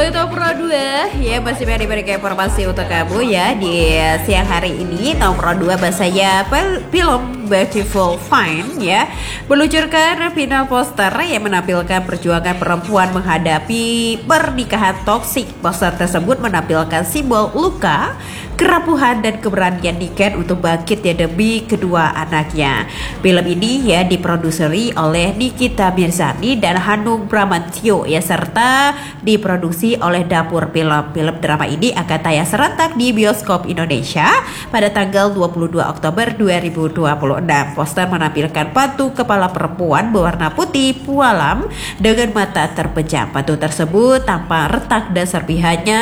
Halo Tom Pro 2, ya masih banyak diberikan informasi untuk kamu ya di siang hari ini. Tom Pro 2 bahasanya film Beautiful Fine ya meluncurkan final poster yang menampilkan perjuangan perempuan menghadapi pernikahan toksik. Poster tersebut menampilkan simbol luka, kerapuhan dan keberanian Niken untuk bangkit ya demi kedua anaknya. Film ini ya diproduseri oleh Nikita Mirzani dan Hanung Bramantyo ya, serta diproduksi oleh Dapur Film. Film drama ini akan tayang serentak di bioskop Indonesia pada tanggal 22 Oktober 2026. Poster menampilkan patung kepala perempuan berwarna putih pualam dengan mata terpejam. Patung tersebut tampak retak dan serpihannya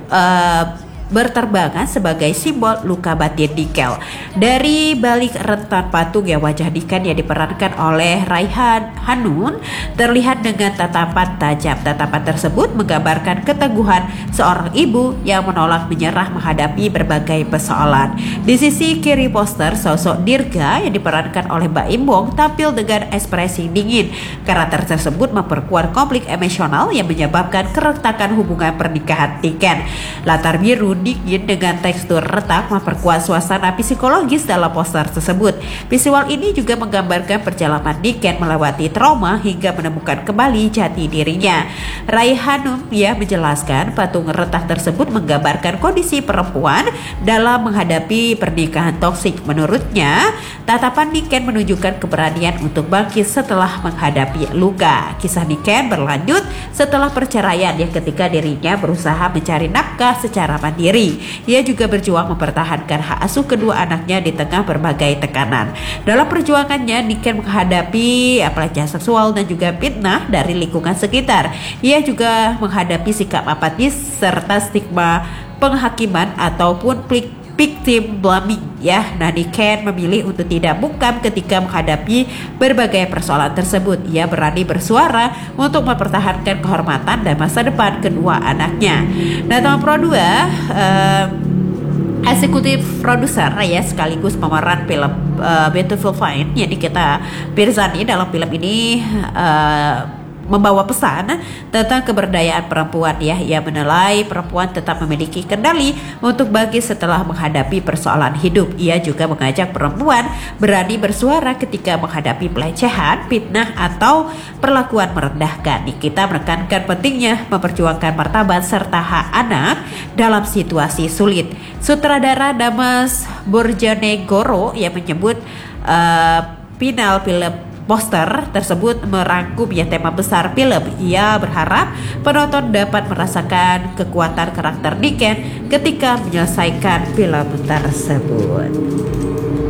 berterbangan sebagai simbol luka batin Niken. Dari balik rentan patung ya, wajah Niken yang diperankan oleh Raihan Hanun terlihat dengan tatapan tajam. Tatapan tersebut menggambarkan keteguhan seorang ibu yang menolak menyerah menghadapi berbagai persoalan. Di sisi kiri poster, sosok Dirga yang diperankan oleh Mbak Imbong tampil dengan ekspresi dingin. Karakter tersebut memperkuat konflik emosional yang menyebabkan keretakan hubungan pernikahan Niken. Latar biru dingin dengan tekstur retak memperkuat suasana psikologis dalam poster tersebut. Visual ini juga menggambarkan perjalanan Niken melewati trauma hingga menemukan kembali jati dirinya. Raihanum ya menjelaskan patung retak tersebut menggambarkan kondisi perempuan dalam menghadapi pernikahan toksik. Menurutnya, tatapan Niken menunjukkan keberanian untuk bangkit setelah menghadapi luka. Kisah Niken berlanjut setelah perceraian ya, ketika dirinya berusaha mencari nafkah secara mandiri. Ia juga berjuang mempertahankan hak asuh kedua anaknya di tengah berbagai tekanan. Dalam perjuangannya, Niken menghadapi pelecehan seksual dan juga fitnah dari lingkungan sekitar. Ia juga menghadapi sikap apatis serta stigma penghakiman ataupun victim blaming ya. Nah, Niken memilih untuk tidak bungkam ketika menghadapi berbagai persoalan tersebut. Ia berani bersuara untuk mempertahankan kehormatan dan masa depan kedua anaknya. Nah, Tom Pro 2 eksekutif produser ya sekaligus pemeran film Beautiful Fine ya, Nikita Mirzani dalam film ini membawa pesan tentang keberdayaan perempuan ya. Ia menilai perempuan tetap memiliki kendali untuk bangkit setelah menghadapi persoalan hidup. Ia juga mengajak perempuan berani bersuara ketika menghadapi pelecehan, fitnah atau perlakuan merendahkan. Kita menekankan pentingnya memperjuangkan martabat serta hak anak dalam situasi sulit. Sutradara Damas Borjonegoro yang menyebut final film poster tersebut merangkum ya tema besar film. Ia berharap penonton dapat merasakan kekuatan karakter Niken ketika menyelesaikan film tersebut.